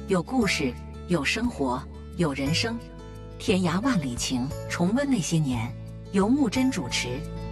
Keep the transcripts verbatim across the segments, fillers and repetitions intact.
有故事，有生活，有人生，天涯万里情，重温那些年。由木真主持。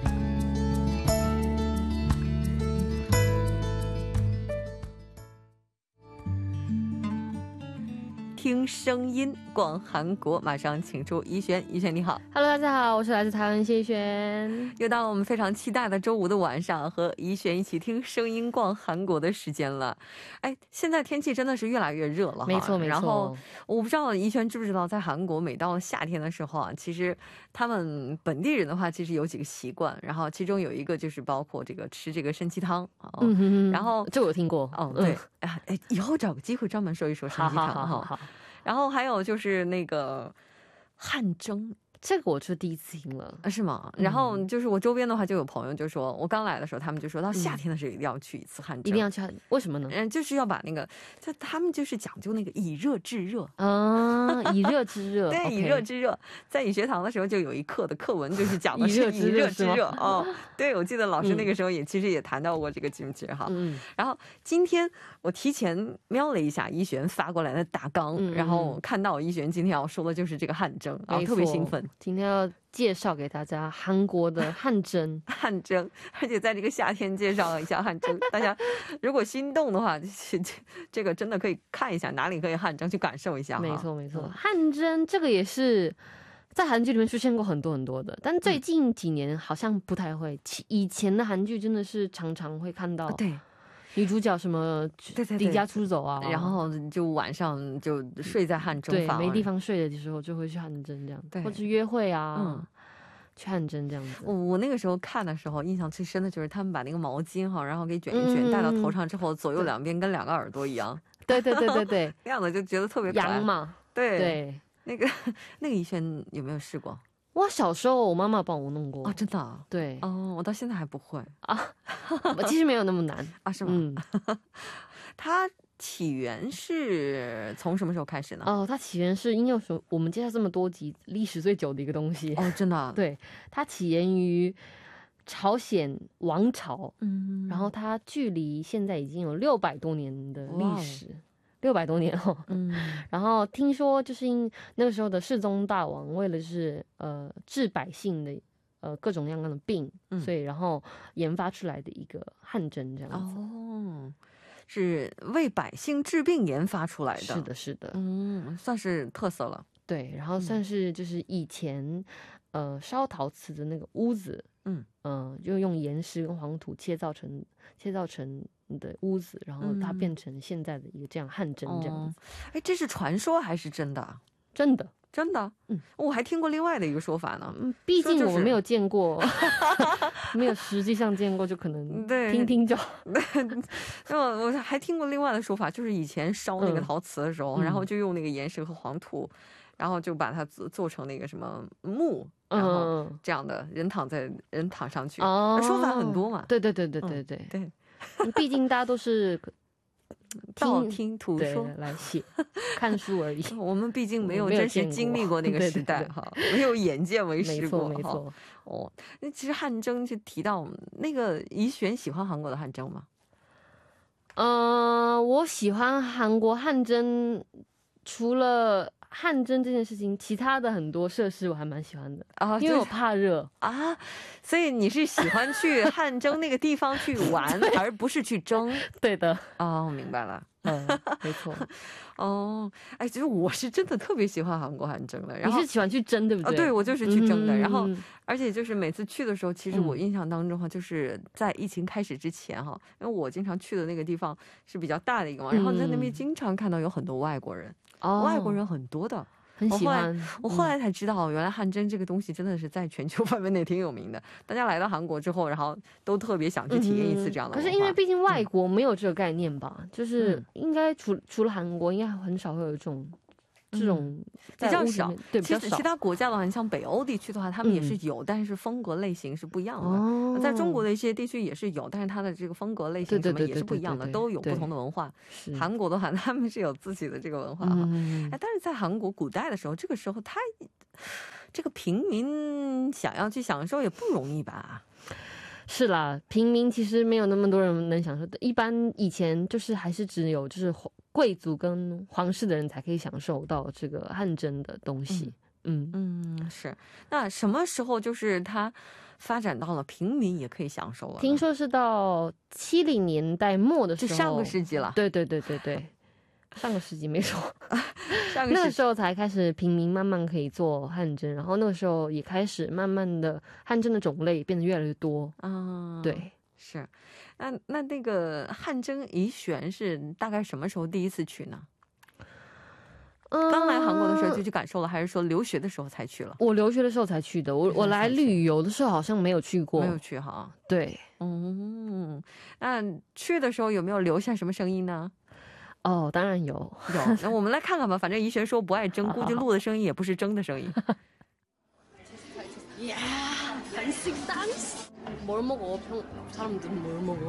听声音逛韩国，马上请出怡璇。怡璇你好。 Hello， 大家好，我是来自台湾谢璇。 又到了我们非常期待的周五的晚上，和怡璇一起听声音逛韩国的时间了。哎，现在天气真的是越来越热了哈， 没错没错。 然后我不知道怡璇知不知道，在韩国每到夏天的时候啊，其实他们本地人的话其实有几个习惯，然后其中有一个就是包括这个吃这个参鸡汤。嗯哼哼，然后这我有听过。 哦对，哎、嗯、以后找个机会专门说一说参鸡汤。好好好好。然后还有就是那个汗蒸， 这个我是第一次听了。 是吗？然后就是我周边的话就有朋友就说，我刚来的时候他们就说到夏天的时候一定要去一次汗蒸。 一定要去汗，为什么呢？ 嗯，就是要把那个就他们就是讲究那个以热制热啊，以热制热。 对，以热制热。在语学堂的时候就有一课的课文就是讲的是以热制热。哦，对，我记得老师那个时候也其实也谈到过这个金句哈。嗯。然后今天我提前瞄了一下怡璇发过来的大纲，然后看到怡璇今天要说的就是这个汗蒸，然后特别兴奋。 今天要介绍给大家韩国的汗蒸。 汗蒸，而且在这个夏天介绍一下汗蒸，大家如果心动的话，这个真的可以看一下哪里可以汗蒸，去感受一下。 没错没错，汗蒸这个也是在韩剧里面出现过很多很多的，但最近几年好像不太会。以前的韩剧真的是常常会看到。对。女主角什么离家出走啊， 然后就晚上就睡在汗蒸房， 对，没地方睡的时候就会去汗蒸这样，对，或者约会啊，嗯，去汗蒸这样子。 我那个时候看的时候，印象最深的就是他们把那个毛巾哈，然后给卷一卷，戴到头上之后，左右两边跟两个耳朵一样。 对对对对对， 那样子就觉得特别可爱嘛。对对， 那个那个怡璇有没有试过？ 我小时候我妈妈帮我弄过。 哦，真的、啊？ 对。 哦，我到现在还不会啊。 其实没有那么难啊，是吗？嗯。它起源是从什么时候开始呢？ 哦，它起源是因为我们介绍这么多集历史最久的一个东西。 哦，真的、啊？ 对，它起源于朝鲜王朝。嗯。然后它距离现在已经有六百多年的历史。六百多年哦，嗯，然后听说就是因那个时候的世宗大王为了是呃治百姓的呃各种各样的病，嗯、所以然后研发出来的一个汗蒸这样子。 哦，是为百姓治病研发出来的。 是的，是的， 嗯，算是特色了。 对，然后算是就是以前、嗯、呃烧陶瓷的那个屋子，嗯嗯、呃，就用岩石跟黄土切造成切造成。的屋子，然后它变成现在的一个这样汗蒸这样子。 哎、嗯哦，这是传说还是真的？ 真的， 真的。嗯，我还听过另外的一个说法呢。 嗯，毕竟我们没有见过，没有实际上见过，就可能听听就。 对，那我还听过另外的说法，就是以前烧那个陶瓷的时候，嗯、然后就用那个岩石和黄土，然后就把它做成那个什么木。然后这样的人躺在人躺上去，哦、说法很多嘛。 对对对对对对、嗯、对。毕竟大家都是道听途说来写看书而已， 我们毕竟没有真实经历过那个时代哈，没有眼见为实过。 没错没错。 哦，那其实汗蒸就提到那个怡璇喜欢韩国的汗蒸吗？ 呃，我喜欢韩国汗蒸，除了汗蒸这件事情，其他的很多设施我还蛮喜欢的啊，因为我怕热啊，所以你是喜欢去汗蒸那个地方去玩，而不是去蒸。 对的。 哦，明白了。 嗯，没错。 哦，哎，其实我是真的特别喜欢韩国汗蒸的。然后你是喜欢去蒸对不对？ 哦，对，我就是去蒸的。嗯、然后，而且就是每次去的时候，其实我印象当中哈，就是在疫情开始之前哈，因为我经常去的那个地方是比较大的一个嘛，然后在那边经常看到有很多外国人，哦、外国人很多的。 很喜欢。 我后来才知道，原来汗蒸这个东西真的是在全球范围内挺有名的。大家来到韩国之后，然后都特别想去体验一次这样的文化。 可是因为毕竟外国没有这个概念吧，嗯、就是应该除除了韩国，应该很少会有这种。这种比较少， 对，比较少。其他国家的话，你像北欧地区的话，他们也是有，嗯、但是风格类型是不一样的。哦、在中国的一些地区也是有，但是它的这个风格类型什么也是不一样的，都有不同的文化。韩国的话，他们是有自己的这个文化哈。嗯、哎，但是在韩国古代的时候，这个时候他这个平民想要去享受也不容易吧？ 是啦，平民其实没有那么多人能享受的。一般以前就是还是只有就是贵族跟皇室的人才可以享受到这个汗蒸的东西。嗯嗯, 嗯，是。那什么时候就是它发展到了平民也可以享受了？ 听说是到七零年代末的时候， 就上个世纪了。 对对对对对，上个世纪没错。上个那个时候才开始平民慢慢可以做汗蒸，然后那个时候也开始慢慢的汗蒸的种类变得越来越多。 啊， 对， 是。那那那个汗蒸怡璇是大概什么时候第一次去呢？刚来韩国的时候就去感受了，还是说留学的时候才去了？ 我留学的时候才去的。我我来旅游的时候好像没有去过， 没有去哈。 对， 嗯，那去的时候有没有留下什么声音呢？ 哦，当然有有。那我们来看看吧。反正怡璇说不爱蒸，估计录的声音也不是蒸的声音。 이야, 한식 댄스. 뭘 먹어? 평 사람들은 뭘 먹어?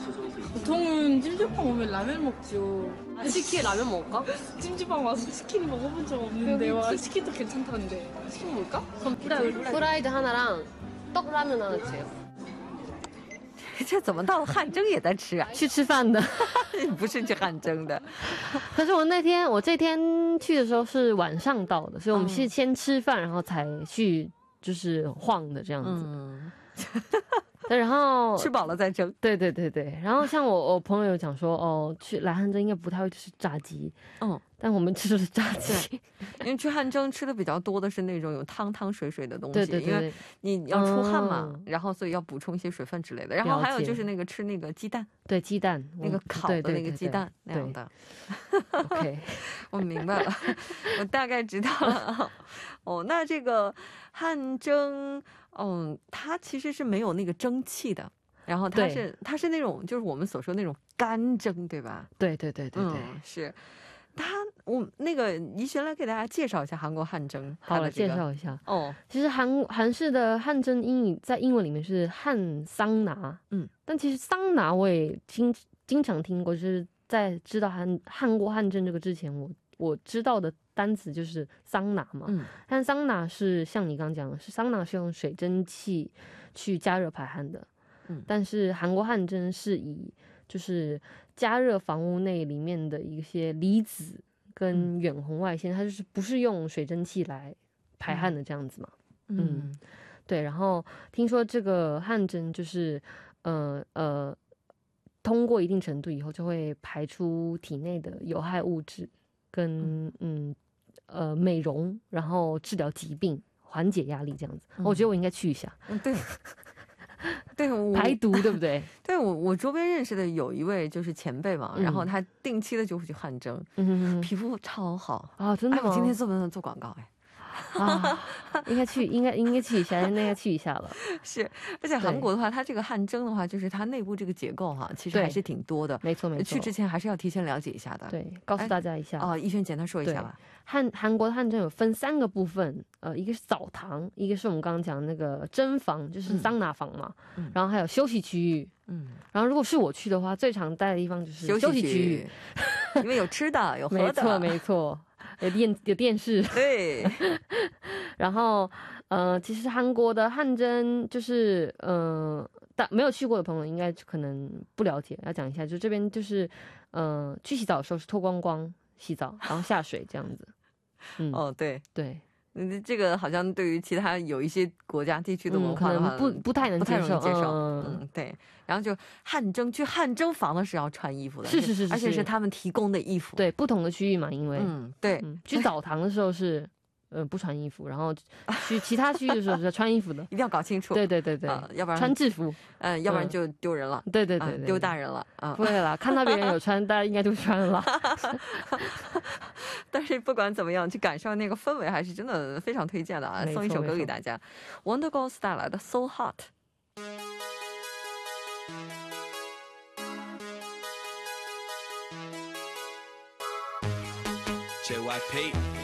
보통은 찜질방 오면 라면 먹죠. 아, 치킨 라면 먹을까? 찜질방 와서 치킨 먹어본 적 없는데 와 치킨도 괜찮다는데 치킨 먹을까? 그럼 프라이드, 프라이드 하나랑 떡라면 하나 주세요. 这怎么到了汗蒸也在吃啊？ 去吃饭的， 不是去汗蒸的。 可是我那天我这天去的时候是晚上到的，所以我们是先吃饭，然后才去就是晃的这样子。嗯对，然后吃饱了再蒸。 对对对对，然后像我我朋友有讲说，哦，去来汗蒸应该不太会吃炸鸡，嗯，但我们吃的是炸鸡， 因为去汗蒸吃的比较多的是那种有汤汤水水的东西， 对对对， 因为你要出汗嘛，嗯、然后所以要补充一些水分之类的。然后还有就是那个吃那个鸡蛋， 对鸡蛋， 那个烤的那个鸡蛋那样的。 OK， 我明白了，我大概知道了。哦，那这个汗蒸。嗯，它其实是没有那个蒸汽的，然后它是它是那种就是我们所说那种干蒸，对吧？ 对对对对对， 嗯、是。它我那个怡璇来给大家介绍一下韩国汗蒸。 好了，介绍一下哦。 其实韩韩式的汗蒸英语在英文里面是汗桑拿，嗯，但其实桑拿我也经经常听过，就是在知道韩韩国汗蒸这个之前，我我知道的。单词就是桑拿嘛，嗯，但桑拿是像你刚刚讲的，是桑拿是用水蒸气去加热排汗的，嗯，但是韩国汗蒸是以就是加热房屋内里面的一些离子跟远红外线，嗯、它就是不是用水蒸气来排汗的这样子嘛，嗯，嗯对，然后听说这个汗蒸就是呃呃通过一定程度以后就会排出体内的有害物质。跟嗯呃美容，然后治疗疾病，缓解压力这样子，嗯、我觉得我应该去一下。 嗯，对，对， 排毒对不对？ 对我我周边认识的有一位就是前辈嘛，嗯、然后他定期的就会去汗蒸，嗯，皮肤超好啊，真的吗？ 哎、我今天做不能做广告哎。 啊，应该去，应该应该去一下，应该去一下了。 是，而且韩国的话，它这个汗蒸的话，就是它内部这个结构哈，其实还是挺多的。 没错没错。 去之前还是要提前了解一下的。 对，告诉大家一下。 哦，怡璇简单说一下吧。 汉韩国的汗蒸有分三个部分，呃，一个是澡堂，一个是我们刚刚讲的那个蒸房，就是桑拿房嘛，嗯、然后还有休息区域。嗯，然后如果是我去的话，最常待的地方就是休息区域， 因为有吃的，有喝的。 没错没错。有电有电视， 对， 然后呃，其实韩国的汗蒸就是呃，但没有去过的朋友应该可能不了解，要讲一下，就这边就是呃，去洗澡的时候是脱光光洗澡，然后下水这样子。 嗯，哦，对对。 嗯，这个好像对于其他有一些国家地区的文化的话， 嗯、不不太能接受。 接受嗯, 嗯，对。然后就汗蒸，去汗蒸房的是要穿衣服的， 是是 是, 是， 而且是他们提供的衣服。 对，不同的区域嘛，因为嗯，对。 嗯、去澡堂的时候是呃不穿衣服，然后去其他区域的时候是穿衣服的， 一定要搞清楚。 对对对对， 呃、要不然穿制服， 嗯、呃，要不然就丢人了。 嗯、对, 对, 对对对， 丢大人了啊！ 不会啦，看到别人有穿，大家应该都穿了。 但是不管怎么样，去感受那个氛围还是真的非常推荐的啊！送一首歌给大家 ，Wonder Girls 带来的《So Hot》。 J Y P